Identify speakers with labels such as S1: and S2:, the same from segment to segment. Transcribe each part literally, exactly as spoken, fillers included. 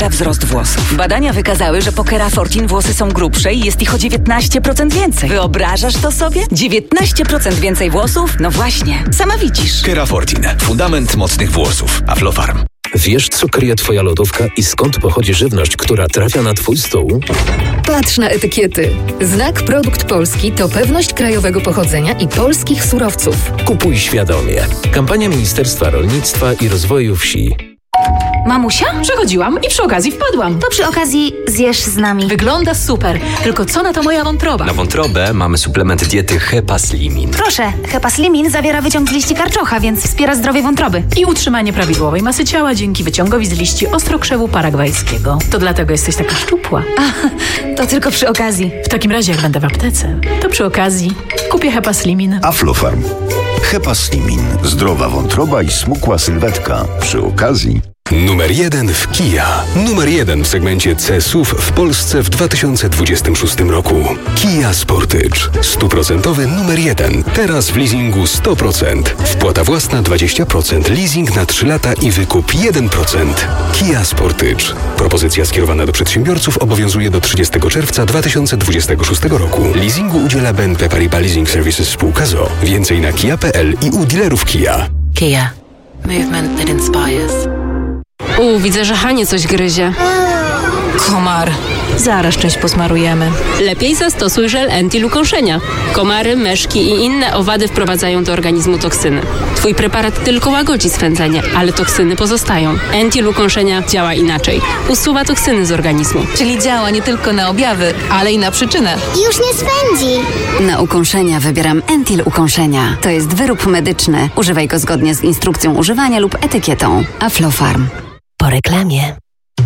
S1: zapobiega wzrost włosów. Badania wykazały, że po Kerafortin włosy są grubsze i jest ich o dziewiętnaście procent więcej. Wyobrażasz to sobie? dziewiętnaście procent więcej włosów? No właśnie, sama widzisz.
S2: Kerafortin. Fundament mocnych włosów. Aflofarm.
S3: Wiesz, co kryje twoja lodówka i skąd pochodzi żywność, która trafia na twój stół?
S4: Patrz na etykiety. Znak Produkt Polski to pewność krajowego pochodzenia i polskich surowców.
S3: Kupuj świadomie. Kampania Ministerstwa Rolnictwa i Rozwoju Wsi.
S5: Mamusia? Przechodziłam i przy okazji wpadłam.
S6: To przy okazji zjesz z nami.
S5: Wygląda super, tylko co na to moja wątroba?
S7: Na wątrobę mamy suplement diety Hepaslimin.
S6: Proszę, Hepaslimin zawiera wyciąg z liści karczocha, więc wspiera zdrowie wątroby.
S5: I utrzymanie prawidłowej masy ciała dzięki wyciągowi z liści ostrokrzewu paragwajskiego. To dlatego jesteś taka szczupła.
S6: A, to tylko przy okazji.
S5: W takim razie jak będę w aptece, to przy okazji kupię Hepaslimin.
S8: Aflofarm. Hepaslimin. Zdrowa wątroba i smukła sylwetka. Przy okazji...
S3: Numer jeden w Kia. Numer jeden w segmencie C S U V w Polsce w dwa tysiące dwudziestym szóstym roku. Kia Sportage. Stuprocentowy numer jeden. Teraz w leasingu sto procent. Wpłata własna dwadzieścia procent. Leasing na trzy lata i wykup jeden procent. Kia Sportage. Propozycja skierowana do przedsiębiorców obowiązuje do trzydziestego czerwca dwa tysiące dwudziestego szóstego roku. Leasingu udziela B N P Paribas Leasing Services spółka z o o. Więcej na kia kropka p l i u dealerów Kia.
S9: Kia. Movement that inspires.
S10: U, widzę, że Hanie coś gryzie.
S9: Komar. Zaraz część posmarujemy.
S10: Lepiej zastosuj żel Entil ukąszenia. Komary, myszki i inne owady wprowadzają do organizmu toksyny. Twój preparat tylko łagodzi swędzenie, ale toksyny pozostają. Entil ukąszenia działa inaczej. Usuwa toksyny z organizmu.
S9: Czyli działa nie tylko na objawy, ale i na przyczynę.
S11: Już nie swędzi.
S12: Na ukąszenia wybieram Entil ukąszenia. To jest wyrób medyczny. Używaj go zgodnie z instrukcją używania lub etykietą. Aflofarm.
S9: Po reklamie.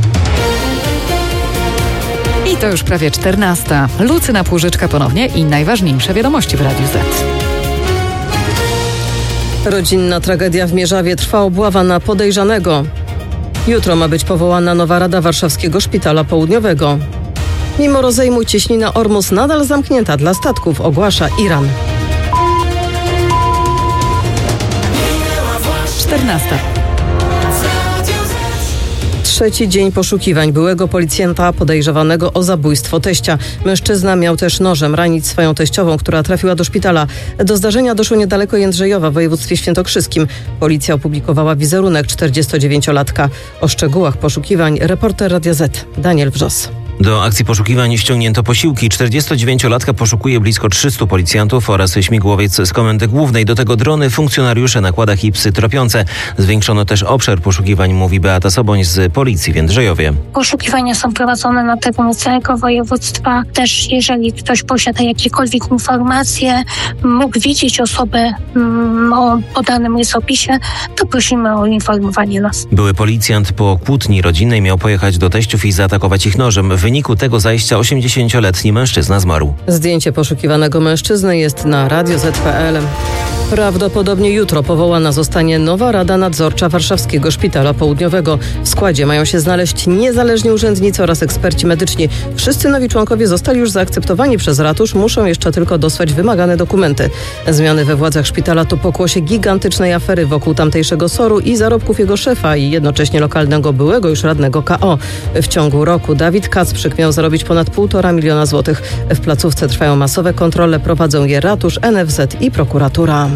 S4: I to już prawie czternasta. Lucyna Płużyczka ponownie i najważniejsze wiadomości w Radiu Z.
S13: Rodzinna tragedia w Mierzawie, trwa obława na podejrzanego. Jutro ma być powołana nowa Rada Warszawskiego Szpitala Południowego. Mimo rozejmu cieśnina Ormus nadal zamknięta dla statków, ogłasza Iran.
S4: czternasta.
S13: Trzeci dzień poszukiwań byłego policjanta podejrzewanego o zabójstwo teścia. Mężczyzna miał też nożem ranić swoją teściową, która trafiła do szpitala. Do zdarzenia doszło niedaleko Jędrzejowa w województwie świętokrzyskim. Policja opublikowała wizerunek czterdziestodziewięciolatka. O szczegółach poszukiwań reporter Radia Z Daniel Wrzos.
S14: Do akcji poszukiwań ściągnięto posiłki. czterdziestodziewięciolatka poszukuje blisko trzystu policjantów oraz śmigłowiec z Komendy Głównej. Do tego drony, funkcjonariusze na kładach i psy tropiące. Zwiększono też obszar poszukiwań, mówi Beata Soboń z Policji w Jędrzejowie.
S15: Poszukiwania są prowadzone na terenie całego województwa. Też jeżeli ktoś posiada jakiekolwiek informacje, mógł widzieć osobę mm, o podanym rysopisie, to prosimy o informowanie nas.
S14: Były policjant po kłótni rodzinnej miał pojechać do teściów i zaatakować ich nożem. W wyniku tego zajścia osiemdziesięcioletni mężczyzna zmarł.
S13: Zdjęcie poszukiwanego mężczyzny jest na radio zet kropka p l. Prawdopodobnie jutro powołana zostanie nowa Rada Nadzorcza Warszawskiego Szpitala Południowego. W składzie mają się znaleźć niezależni urzędnicy oraz eksperci medyczni. Wszyscy nowi członkowie zostali już zaakceptowani przez ratusz, muszą jeszcze tylko dosłać wymagane dokumenty. Zmiany we władzach szpitala to pokłosie gigantycznej afery wokół tamtejszego S O R-u i zarobków jego szefa i jednocześnie lokalnego byłego już radnego K O. W ciągu roku Dawid Kacprzyk miał zarobić ponad półtora miliona złotych. W placówce trwają masowe kontrole, prowadzą je ratusz, N F Z i prokuratura.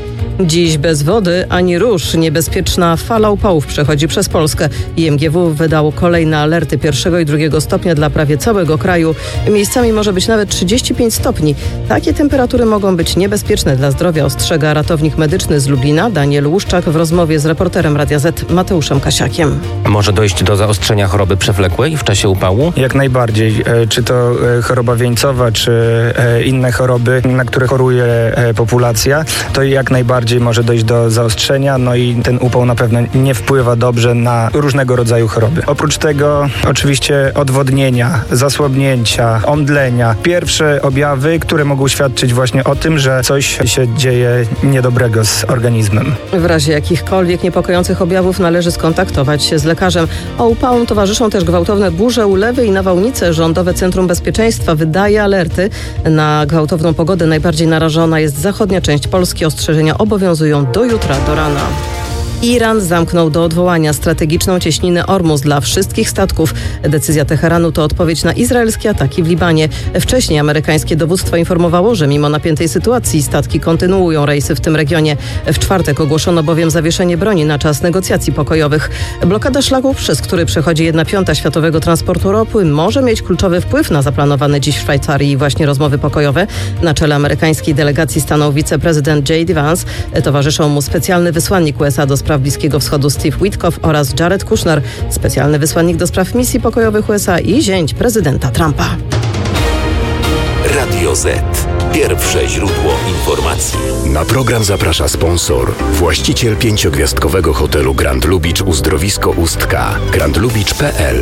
S13: Dziś bez wody ani róż. Niebezpieczna fala upałów przechodzi przez Polskę. I M G W wydało kolejne alerty pierwszego i drugiego stopnia dla prawie całego kraju. Miejscami może być nawet trzydzieści pięć stopni. Takie temperatury mogą być niebezpieczne dla zdrowia, ostrzega ratownik medyczny z Lublina Daniel Łuszczak w rozmowie z reporterem Radia Z Mateuszem Kasiakiem.
S16: Może dojść do zaostrzenia choroby przewlekłej w czasie upału?
S17: Jak najbardziej. Czy to choroba wieńcowa, czy inne choroby, na które choruje populacja, to jak najbardziej może dojść do zaostrzenia, no i ten upał na pewno nie wpływa dobrze na różnego rodzaju choroby. Oprócz tego oczywiście odwodnienia, zasłabnięcia, omdlenia. Pierwsze objawy, które mogą świadczyć właśnie o tym, że coś się dzieje niedobrego z organizmem.
S13: W razie jakichkolwiek niepokojących objawów należy skontaktować się z lekarzem. O upałom towarzyszą też gwałtowne burze, ulewy i nawałnice. Rządowe Centrum Bezpieczeństwa wydaje alerty. Na gwałtowną pogodę najbardziej narażona jest zachodnia część Polski. Ostrzeżenia obowiązują do jutra, do rana. Iran zamknął do odwołania strategiczną cieśninę Ormus dla wszystkich statków. Decyzja Teheranu to odpowiedź na izraelskie ataki w Libanie. Wcześniej amerykańskie dowództwo informowało, że mimo napiętej sytuacji statki kontynuują rejsy w tym regionie. W czwartek ogłoszono bowiem zawieszenie broni na czas negocjacji pokojowych. Blokada szlaku, przez który przechodzi jedna piąta światowego transportu ropy, może mieć kluczowy wpływ na zaplanowane dziś w Szwajcarii właśnie rozmowy pokojowe. Na czele amerykańskiej delegacji stanął wiceprezydent J D Vance. Towarzyszą mu specjalny wysłannik U S A do spraw Bliskiego Wschodu Steve Witkoff oraz Jared Kushner, specjalny wysłannik do spraw misji pokojowych U S A i zięć prezydenta Trumpa.
S11: Radio Z. Pierwsze źródło informacji.
S3: Na program zaprasza sponsor, właściciel pięciogwiazdkowego hotelu Grand Lubicz Uzdrowisko Ustka. grand lubicz kropka p l.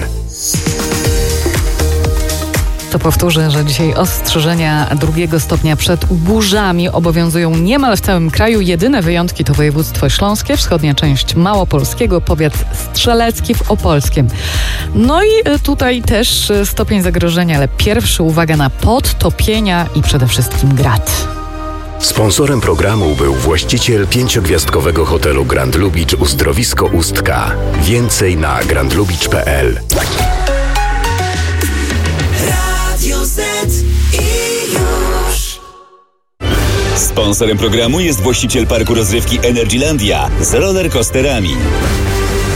S18: To powtórzę, że dzisiaj ostrzeżenia drugiego stopnia przed burzami obowiązują niemal w całym kraju. Jedyne wyjątki to województwo śląskie, wschodnia część małopolskiego, powiat strzelecki w Opolskiem. No i tutaj też stopień zagrożenia, ale pierwszy uwaga na podtopienia i przede wszystkim grad.
S3: Sponsorem programu był właściciel pięciogwiazdkowego hotelu Grand Lubicz Uzdrowisko Ustka. Więcej na grand lubicz kropka p l.
S19: Sponsorem programu jest właściciel parku rozrywki Energylandia z rollercoasterami.